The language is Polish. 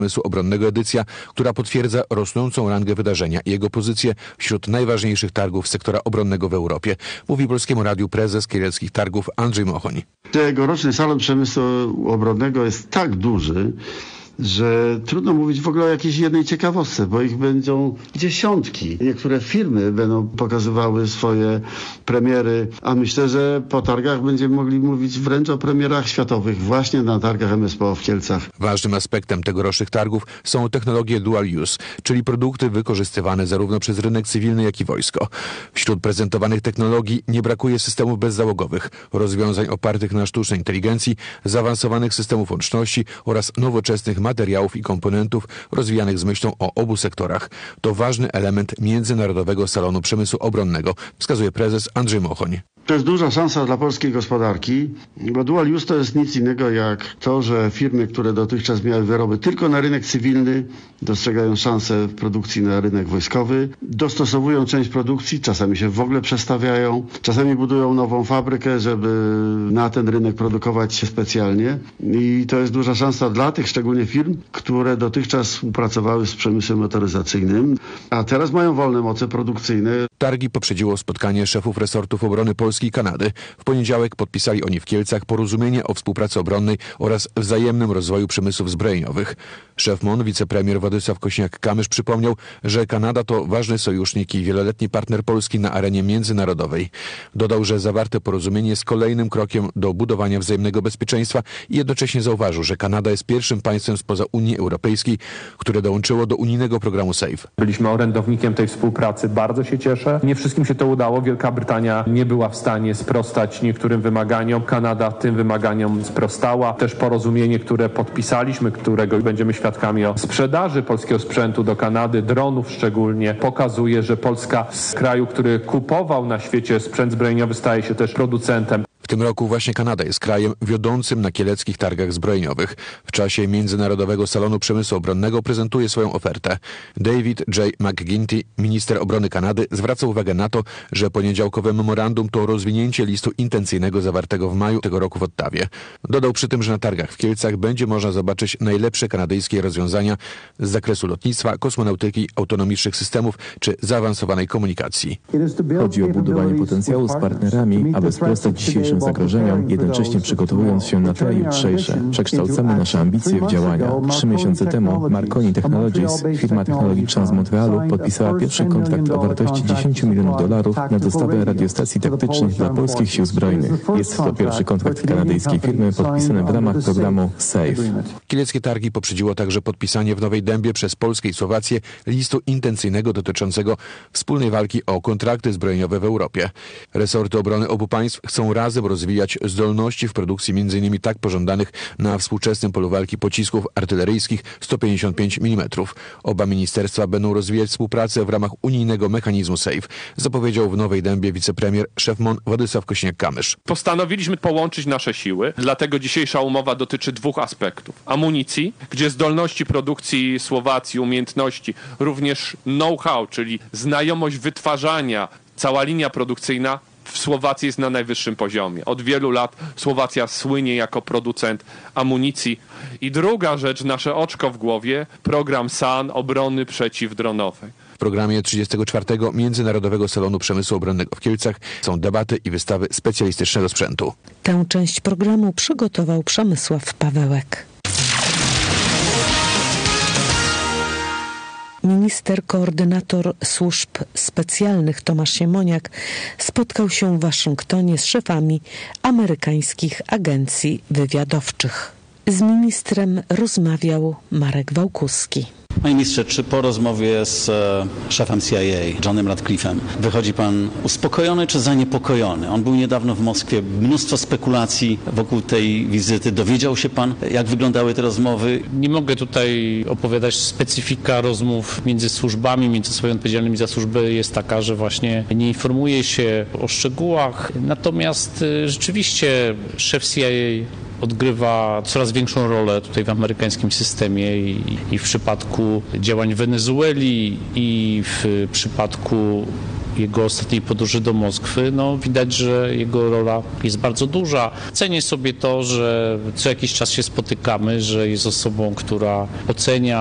Przemysłu Obronnego edycja, która potwierdza rosnącą rangę wydarzenia i jego pozycję wśród najważniejszych targów sektora obronnego w Europie, mówi Polskiemu Radiu prezes Kieleckich Targów Andrzej Mochoń. Tegoroczny Salon Przemysłu Obronnego jest tak duży, że trudno mówić w ogóle o jakiejś jednej ciekawostce, bo ich będą dziesiątki. Niektóre firmy będą pokazywały swoje premiery, a myślę, że po targach będziemy mogli mówić wręcz o premierach światowych właśnie na targach MSPO w Kielcach. Ważnym aspektem tegorocznych targów są technologie dual use, czyli produkty wykorzystywane zarówno przez rynek cywilny, jak i wojsko. Wśród prezentowanych technologii nie brakuje systemów bezzałogowych, rozwiązań opartych na sztucznej inteligencji, zaawansowanych systemów łączności oraz nowoczesnych materiałów i komponentów rozwijanych z myślą o obu sektorach. To ważny element Międzynarodowego Salonu Przemysłu Obronnego, wskazuje prezes Andrzej Mochoń. To jest duża szansa dla polskiej gospodarki, bo dual use to jest nic innego jak to, że firmy, które dotychczas miały wyroby tylko na rynek cywilny, dostrzegają szansę w produkcji na rynek wojskowy, dostosowują część produkcji, czasami się w ogóle przestawiają, czasami budują nową fabrykę, żeby na ten rynek produkować się specjalnie. I to jest duża szansa dla tych szczególnie firm, które dotychczas współpracowały z przemysłem motoryzacyjnym, a teraz mają wolne moce produkcyjne. Targi poprzedziło spotkanie szefów resortów obrony Polski i Kanady. W poniedziałek podpisali oni w Kielcach porozumienie o współpracy obronnej oraz wzajemnym rozwoju przemysłów zbrojeniowych. Szef MON, wicepremier Władysław Kosiniak-Kamysz przypomniał, że Kanada to ważny sojusznik i wieloletni partner Polski na arenie międzynarodowej. Dodał, że zawarte porozumienie jest kolejnym krokiem do budowania wzajemnego bezpieczeństwa i jednocześnie zauważył, że Kanada jest pierwszym państwem spoza Unii Europejskiej, które dołączyło do unijnego programu SAFE. Byliśmy orędownikiem tej współpracy, bardzo się cieszę. Nie wszystkim się to udało. Wielka Brytania nie była w stanie sprostać niektórym wymaganiom. Kanada tym wymaganiom sprostała. Też porozumienie, które podpisaliśmy, którego będziemy świadkami o sprzedaży polskiego sprzętu do Kanady, dronów szczególnie, pokazuje, że Polska z kraju, który kupował na świecie sprzęt zbrojeniowy, staje się też producentem. W tym roku właśnie Kanada jest krajem wiodącym na kieleckich targach zbrojeniowych. W czasie Międzynarodowego Salonu Przemysłu Obronnego prezentuje swoją ofertę. David J. McGuinty, minister obrony Kanady, zwraca uwagę na to, że poniedziałkowe memorandum to rozwinięcie listu intencyjnego zawartego w maju tego roku w Ottawie. Dodał przy tym, że na targach w Kielcach będzie można zobaczyć najlepsze kanadyjskie rozwiązania z zakresu lotnictwa, kosmonautyki, autonomicznych systemów czy zaawansowanej komunikacji. Chodzi o budowanie potencjału z partnerami, aby sprostać dzisiejszym zagrożeniom, jednocześnie przygotowując się na te jutrzejsze. Przekształcamy nasze ambicje w działania. 3 miesiące temu Marconi Technologies, firma technologiczna z Montrealu, podpisała pierwszy kontrakt o wartości $10 milionów na dostawę radiostacji taktycznych dla polskich sił zbrojnych. Jest to pierwszy kontrakt kanadyjskiej firmy podpisany w ramach programu SAFE. Kieleckie targi poprzedziło także podpisanie w Nowej Dębie przez Polskę i Słowację listu intencyjnego dotyczącego wspólnej walki o kontrakty zbrojeniowe w Europie. Resorty obrony obu państw chcą razem rozwijać zdolności w produkcji m.in. tak pożądanych na współczesnym polu walki pocisków artyleryjskich 155 mm. Oba ministerstwa będą rozwijać współpracę w ramach unijnego mechanizmu SAFE, zapowiedział w Nowej Dębie wicepremier, szef MON Władysław Kosiniak-Kamysz. Postanowiliśmy połączyć nasze siły, dlatego dzisiejsza umowa dotyczy 2 aspektów. Amunicji, gdzie zdolności produkcji Słowacji, umiejętności, również know-how, czyli znajomość wytwarzania, cała linia produkcyjna w Słowacji jest na najwyższym poziomie. Od wielu lat Słowacja słynie jako producent amunicji. I druga rzecz, nasze oczko w głowie, program SAN obrony przeciwdronowej. W programie 34. Międzynarodowego Salonu Przemysłu Obronnego w Kielcach są debaty i wystawy specjalistycznego sprzętu. Tę część programu przygotował Przemysław Pawełek. Minister koordynator służb specjalnych Tomasz Siemoniak spotkał się w Waszyngtonie z szefami amerykańskich agencji wywiadowczych. Z ministrem rozmawiał Marek Wałkuski. Panie ministrze, czy po rozmowie z szefem CIA, Johnem Ratcliffe'em, wychodzi pan uspokojony czy zaniepokojony? On był niedawno w Moskwie, mnóstwo spekulacji wokół tej wizyty. Dowiedział się pan, jak wyglądały te rozmowy? Nie mogę tutaj opowiadać. Specyfika rozmów między służbami, między osobami odpowiedzialnymi za służby jest taka, że właśnie nie informuje się o szczegółach. Natomiast rzeczywiście szef CIA odgrywa coraz większą rolę tutaj w amerykańskim systemie i w przypadku działań w Wenezueli i w przypadku jego ostatniej podróży do Moskwy, no widać, że jego rola jest bardzo duża. Cenię sobie to, że co jakiś czas się spotykamy, że jest osobą, która ocenia